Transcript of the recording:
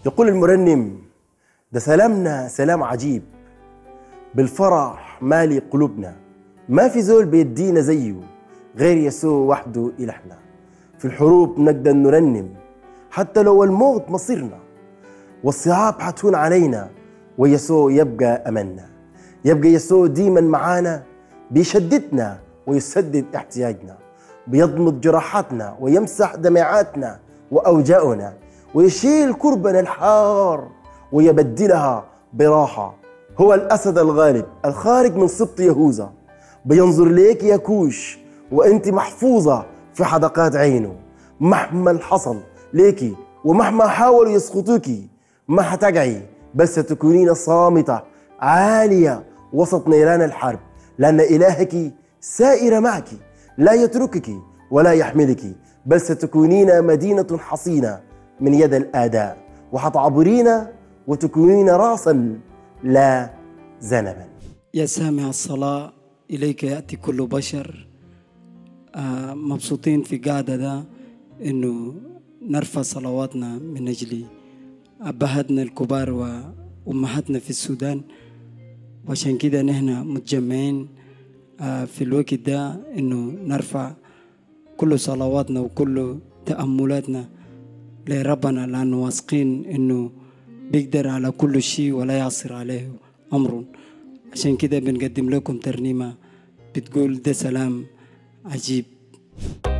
يقول المرنم: ده سلامنا سلام عجيب، بالفرح مالي قلوبنا، ما في زول بيدينا زيه غير يسوع وحده إلهنا. في الحروب نقدر نرنم حتى لو الموت مصيرنا، والصعاب حتهون علينا، ويسوع يبقى أملنا. يبقى يسوع ديما معانا، بيشددنا ويسدد احتياجنا، بيضمد جراحاتنا ويمسح دمعاتنا وأوجاعنا، ويشيل كربنا الحار ويبدلها براحة. هو الأسد الغالب الخارج من سبط يهوذا، بينظر ليك يا كوش وانت محفوظة في حدقات عينه. مهما حصل ليكي ومهما حاولوا يسقطوكي ما حتقعي، بس ستكونين صامتة عالية وسط نيران الحرب، لأن إلهك سائر معك، لا يتركك ولا يحملك، بل ستكونين مدينة حصينة من يد الأعداء، وحتعبرين وتكونين رأسا لا ذنبا. يا سامع الصلاة، إليك يأتي كل بشر. مبسوطين في قاعدة ده إنه نرفع صلواتنا من أجل أبهاتنا الكبار وأمهاتنا في السودان، وعشان كده نحن متجمعين في الوقت ده إنه نرفع كل صلواتنا وكل تأملاتنا لربنا، لأنه واثقين إنه بيقدر على كل شيء ولا يعصر عليه أمر. عشان كده بنقدم لكم ترنيمة بتقول: ده سلام عجيب.